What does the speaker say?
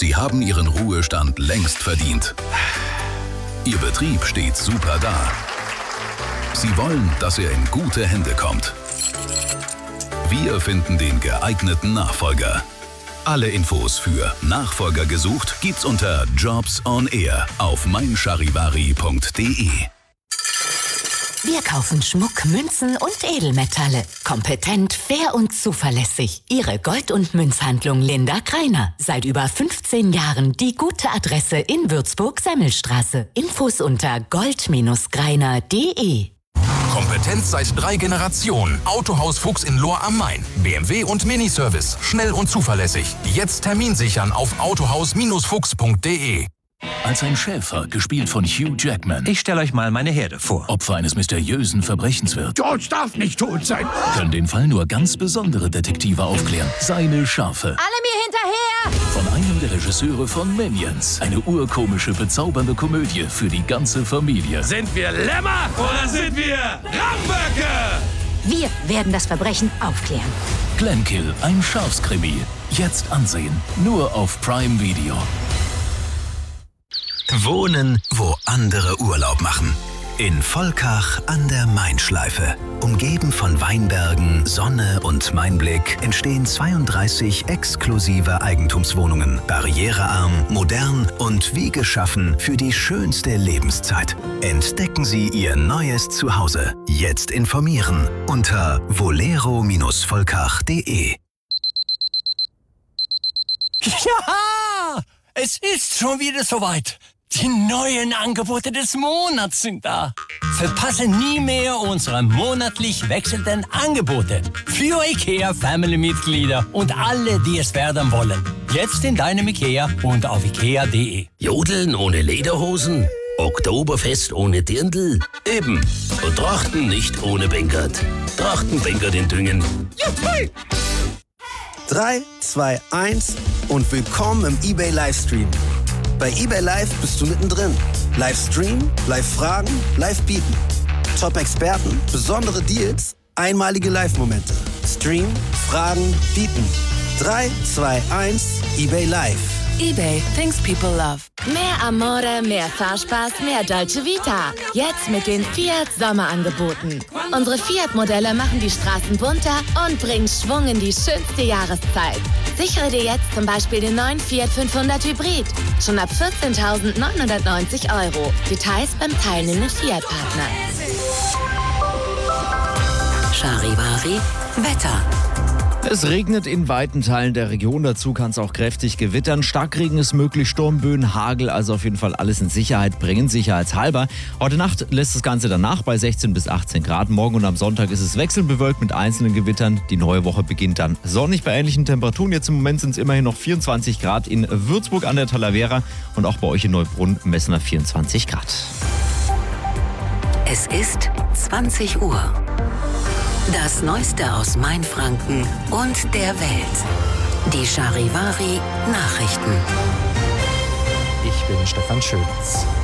Sie haben Ihren Ruhestand längst verdient. Ihr Betrieb steht super da. Sie wollen, dass er in gute Hände kommt. Wir finden den geeigneten Nachfolger. Alle Infos für Nachfolger gesucht gibt's unter Jobs on Air auf meincharivari.de. Wir kaufen Schmuck, Münzen und Edelmetalle. Kompetent, fair und zuverlässig. Ihre Gold- und Münzhandlung Linda Greiner. Seit über 15 Jahren die gute Adresse in Würzburg-Semmelstraße. Infos unter gold-greiner.de. Kompetenz seit 3 Generationen. Autohaus Fuchs in Lohr am Main. BMW und Miniservice. Schnell und zuverlässig. Jetzt Termin sichern auf autohaus-fuchs.de. Als ein Schäfer, gespielt von Hugh Jackman, Ich stelle euch mal meine Herde vor. Opfer eines mysteriösen Verbrechens wird, George darf nicht tot sein. können den Fall nur ganz besondere Detektive aufklären. Seine Schafe. Alle mir hinterher! Von einem der Regisseure von Minions. Eine urkomische, bezaubernde Komödie für die ganze Familie. Sind wir Lämmer oder sind wir Ramböcke? Wir werden das Verbrechen aufklären. Glenkill, ein Schafskrimi. Jetzt ansehen. Nur auf Prime Video. Wohnen, wo andere Urlaub machen. In Volkach an der Main-Schleife. Umgeben von Weinbergen, Sonne und Mainblick entstehen 32 exklusive Eigentumswohnungen. Barrierearm, modern und wie geschaffen für die schönste Lebenszeit. Entdecken Sie Ihr neues Zuhause. Jetzt informieren unter volero-volkach.de. Ja, es ist schon wieder soweit. Die neuen Angebote des Monats sind da. Verpasse nie mehr unsere monatlich wechselnden Angebote. Für IKEA-Family-Mitglieder und alle, die es werden wollen. Jetzt in deinem IKEA und auf ikea.de. Jodeln ohne Lederhosen? Oktoberfest ohne Dirndl? Eben. Und Trachten nicht ohne Bänkert. Trachtenbänkert in Düngen. 3, 2, 1 und willkommen im eBay Livestream. Bei eBay Live bist du mittendrin. Livestream, Live-Fragen, Live-Bieten. Top-Experten, besondere Deals, einmalige Live-Momente. Stream, Fragen, Bieten. 3, 2, 1, eBay Live. eBay, things people love. Mehr Amore, mehr Fahrspaß, mehr Dolce Vita. Jetzt mit den Fiat Sommerangeboten. Unsere Fiat-Modelle machen die Straßen bunter und bringen Schwung in die schönste Jahreszeit. Sichere dir jetzt zum Beispiel den neuen Fiat 500 Hybrid. Schon ab 14.990 €. Details beim teilnehmenden Fiat-Partner. Charivari Wetter. Es regnet in weiten Teilen der Region, dazu kann es auch kräftig gewittern. Starkregen ist möglich, Sturmböen, Hagel, also auf jeden Fall alles in Sicherheit bringen, sicherheitshalber. Heute Nacht lässt das Ganze danach bei 16 bis 18 Grad. Morgen und am Sonntag ist es wechselnd bewölkt mit einzelnen Gewittern. Die neue Woche beginnt dann sonnig bei ähnlichen Temperaturen. Jetzt im Moment sind es immerhin noch 24 Grad in Würzburg an der Talavera und auch bei euch in Neubrunn messen wir 24 Grad. Es ist 20 Uhr. Das Neueste aus Mainfranken und der Welt. Die Charivari Nachrichten. Ich bin Stefan Schötz.